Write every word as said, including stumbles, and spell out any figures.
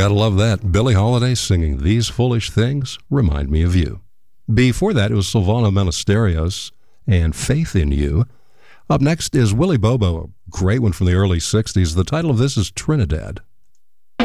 Gotta love that. Billie Holiday singing These Foolish Things Remind Me of You. Before that, it was Silvano Menasterios and Faith in You. Up next is Willie Bobo, a great one from the early sixties. The title of this is Trinidad.